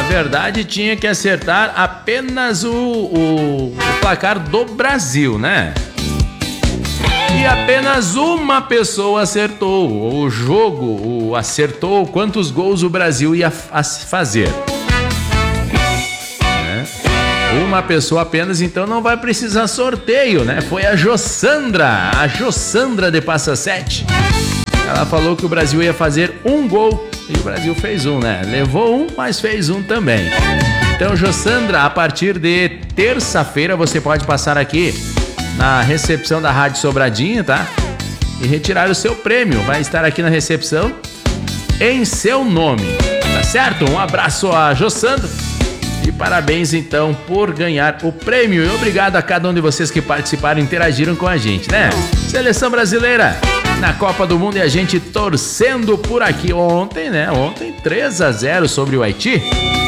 verdade, tinha que acertar apenas o placar do Brasil, né? E apenas uma pessoa acertou. O jogo acertou quantos gols o Brasil ia fazer. Uma pessoa apenas, então não vai precisar sorteio, né? Foi a Jossandra de Passa Sete. Ela falou que o Brasil ia fazer um gol e o Brasil fez um, né? Levou um, mas fez um também. Então, Jossandra, a partir de terça-feira você pode passar aqui na recepção da Rádio Sobradinho, tá? E retirar o seu prêmio. Vai estar aqui na recepção em seu nome, tá certo? Um abraço a Jossandra. E parabéns, então, por ganhar o prêmio. E obrigado a cada um de vocês que participaram e interagiram com a gente, né? Seleção brasileira na Copa do Mundo e a gente torcendo por aqui. Ontem, né? Ontem 3-0 sobre o Haiti.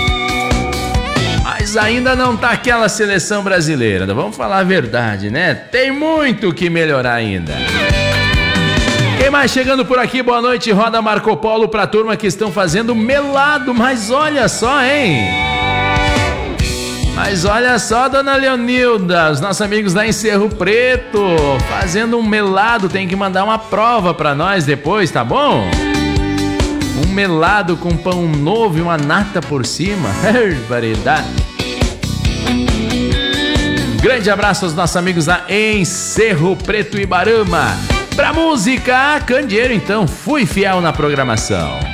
Mas ainda não tá aquela seleção brasileira. Vamos falar a verdade, né? Tem muito que melhorar ainda. Quem mais chegando por aqui? Boa noite, roda Marco Polo pra turma que estão fazendo melado. Mas olha só, hein? Mas olha só, dona Leonilda, os nossos amigos lá em Cerro Preto, fazendo um melado, tem que mandar uma prova pra nós depois, tá bom? Um melado com pão novo e uma nata por cima, variedade. Grande abraço aos nossos amigos lá em Cerro Preto, Ibarama. Pra música, Candeeiro, então, fui fiel na programação.